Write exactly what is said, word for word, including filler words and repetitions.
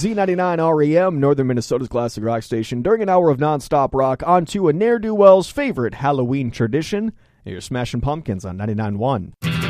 Z ninety-nine R E M, Northern Minnesota's classic rock station. During an hour of nonstop rock, onto a ne'er-do-well's favorite Halloween tradition. You're Smashing Pumpkins on ninety-nine point one.